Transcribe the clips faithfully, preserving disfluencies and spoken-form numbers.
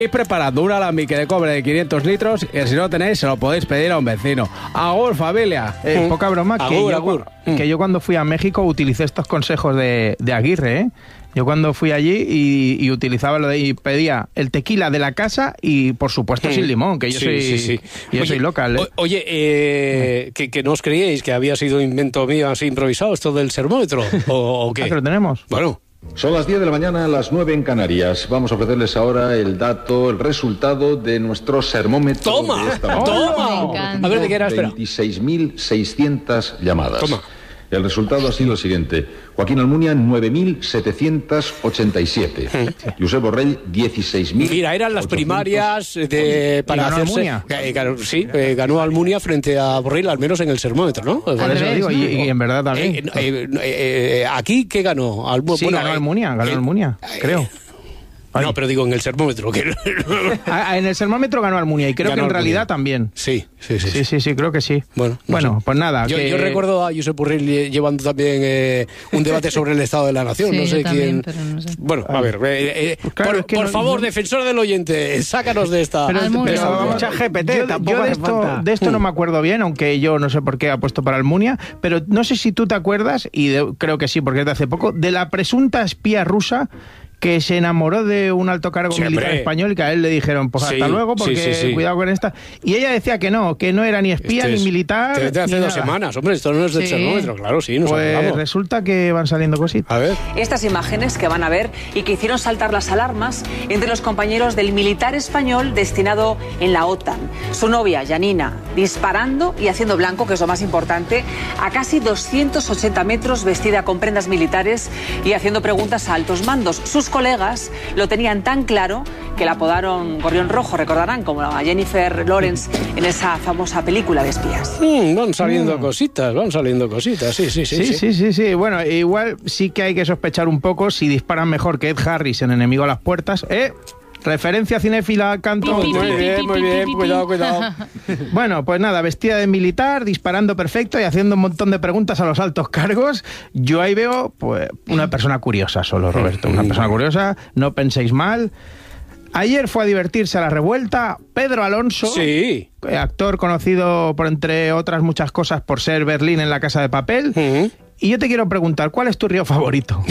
Y preparando un alambique de cobre de quinientos litros y si no tenéis se lo podéis pedir a un vecino. Agur, familia. Eh, poca broma, que, agur, yo, agur. que yo cuando fui a México utilicé estos consejos de, de Aguirre, ¿eh? Yo cuando fui allí y, y utilizaba lo de y pedía el tequila de la casa y por supuesto mm. sin limón, que yo sí, soy sí, sí. yo oye, soy local. ¿eh? O, oye, eh, que, que no os creíais que había sido invento mío así improvisado esto del termómetro o, o qué. Ah, que lo tenemos. Bueno. Son las diez de la mañana, las nueve en Canarias. Vamos a ofrecerles ahora el dato, el resultado de nuestro termómetro. ¡Toma! De esta ¡Toma! A ver, ¿de qué era? Espera. veintiséis mil seiscientas llamadas. Toma. El resultado ha sido el siguiente. Joaquín Almunia, nueve mil setecientos ochenta y siete. Josep Borrell, dieciséis mil. Mira, eran las primarias de, para ganó hacerse... Almunia? Eh, ganó, sí, eh, ganó Almunia frente a Borrell, al menos en el termómetro, ¿no? Por eso digo, y, y en verdad también. Eh, eh, eh, eh, ¿Aquí qué ganó? Almu sí, bueno, ganó eh, Almunia, ganó eh, Almunia, eh, creo. Ay. No, pero digo en el termómetro. Que... ah, en el termómetro ganó Almunia y creo ganó que en Almunia. Realidad también. Sí, sí, sí. Sí, sí, sí, creo que sí. Bueno, no bueno sé. pues nada. Yo, que... yo recuerdo a Josep Borrell llevando también eh, un debate sobre el Estado de la Nación. Sí, no sé también, quién. Pero no sé. Bueno, a ver. Eh, eh, pues claro, por es que por no, favor, no... defensor del oyente, sácanos de esta. Pero, Almunia. pero vamos, Mucha G P T, yo, tampoco yo de, hace esto, falta. de esto no me acuerdo bien, aunque yo no sé por qué ha puesto para Almunia, pero no sé si tú te acuerdas, y de, creo que sí, porque es de hace poco, de la presunta espía rusa que se enamoró de un alto cargo Siempre. militar español y que a él le dijeron, pues Sí, hasta luego, porque sí, sí, sí. cuidado con esta. Y ella decía que no, que no era ni espía Este ni es, militar. Desde hace ni dos nada. semanas, hombre, esto no es del Sí. termómetro, claro, sí, nos Pues acordamos. resulta que van saliendo cositas. A ver. Estas imágenes que van a ver y que hicieron saltar las alarmas entre los compañeros del militar español destinado en la OTAN. Su novia, Janina, disparando y haciendo blanco, que es lo más importante, a casi doscientos ochenta metros, vestida con prendas militares y haciendo preguntas a altos mandos. Sus colegas lo tenían tan claro que la apodaron Gorrión Rojo, recordarán, como a Jennifer Lawrence en esa famosa película de espías. Mm, van saliendo mm. cositas, van saliendo cositas, sí, sí, sí. Sí, sí, sí, sí, sí. Bueno, igual sí que hay que sospechar un poco si disparan mejor que Ed Harris en Enemigo a las Puertas. ¿Eh? Referencia cinéfila, canto. Muy bien, muy bien, cuidado, cuidado. Bueno, pues nada, vestida de militar, disparando perfecto y haciendo un montón de preguntas a los altos cargos. Yo ahí veo, pues, una persona curiosa solo, Roberto. Una persona curiosa, no penséis mal. Ayer fue a divertirse a la revuelta Pedro Alonso, sí. actor conocido por, entre otras muchas cosas, por ser Berlín en La Casa de Papel. Uh-huh. Y yo te quiero preguntar, ¿cuál es tu río favorito?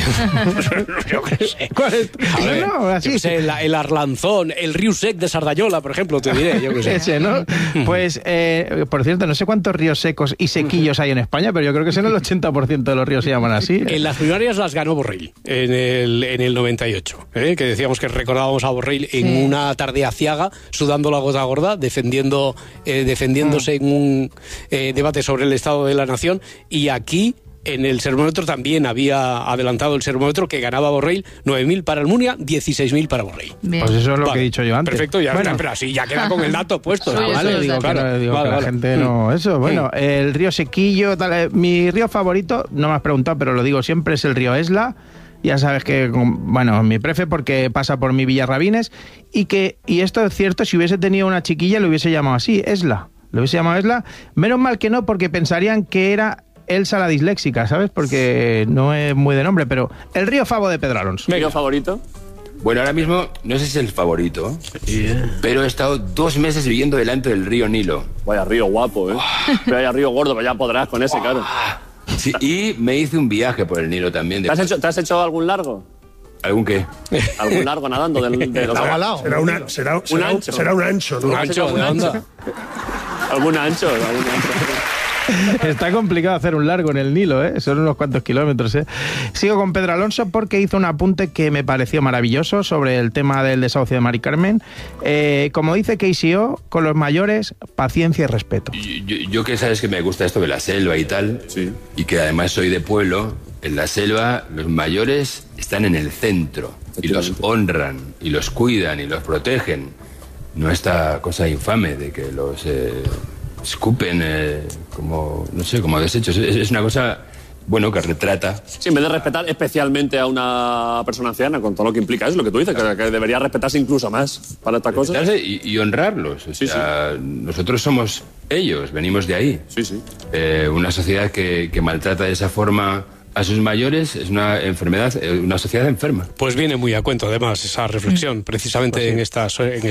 Yo qué sé. ¿Cuál es? A ver, no, no, así. Yo sé, el, el Arlanzón, el Río Sec de Sardañola, por ejemplo, te diré, yo qué sé. Ese, ¿no? Pues, eh, por cierto, no sé cuántos ríos secos y sequillos hay en España, pero yo creo que son el ochenta por ciento de los ríos se llaman así. En las primarias las ganó Borrell, en el, en el noventa y ocho, ¿eh? Que decíamos que recordábamos a Borrell en sí. una tarde aciaga, sudando la gota gorda, defendiendo, eh, defendiéndose mm. en un eh, debate sobre el Estado de la Nación, y aquí... En el termómetro también había adelantado el termómetro que ganaba Borrell, nueve mil para Almunia, dieciséis mil para Borrell. Bien. Pues eso es lo vale. que he dicho yo antes. Perfecto, ya, bueno. pero así ya queda con el dato puesto. Ah, vale, digo, claro, que, digo vale, que vale. la gente no... Eso, bueno, el río Sequillo, tal, eh, mi río favorito, no me has preguntado, pero lo digo siempre, es el río Esla. Ya sabes que, bueno, mi prefe porque pasa por mi Villarrabines y que, y esto es cierto, si hubiese tenido una chiquilla lo hubiese llamado así, Esla. Lo hubiese llamado Esla. Menos mal que no, porque pensarían que era... Elsa la disléxica, ¿sabes? Porque no es muy de nombre, pero el río Favo de Pedro Alonso. ¿Mi río favorito? Bueno, ahora mismo no sé si es el favorito, yeah. pero he estado dos meses viviendo delante del río Nilo. Vaya río guapo, ¿eh? Oh. Vaya río gordo, pero ya podrás con ese, oh. claro. Sí, y me hice un viaje por el Nilo también. ¿Te has, hecho, ¿Te has hecho algún largo? ¿Algún qué? ¿Algún largo nadando? De, de los será, será, una, será, un será, ancho. será un ancho, ¿no? Un ancho, ¿de dónde? ¿Algún ancho? ¿Algún ancho? Está complicado hacer un largo en el Nilo, ¿eh? Son unos cuantos kilómetros, ¿eh? Sigo con Pedro Alonso porque hizo un apunte que me pareció maravilloso sobre el tema del desahucio de Mari Carmen. Eh, como dice K C O, con los mayores, paciencia y respeto. Yo, yo, yo que sabes que me gusta esto de la selva y tal, sí. y que además soy de pueblo, en la selva los mayores están en el centro y los honran, y los cuidan, y los protegen. No esta cosa infame de que los... Eh, escupen eh, como, no sé, como desechos. Es, es una cosa, bueno, que retrata. Sí, en vez de respetar especialmente a una persona anciana, con todo lo que implica, es lo que tú dices, que, que debería respetarse incluso más para esta cosa. Y, y honrarlos. O sí, sea, sí. Nosotros somos ellos, venimos de ahí. Sí, sí. Eh, una sociedad que, que maltrata de esa forma a sus mayores es una enfermedad, una sociedad enferma. Pues viene muy a cuento, además, esa reflexión, precisamente pues sí. en estas... En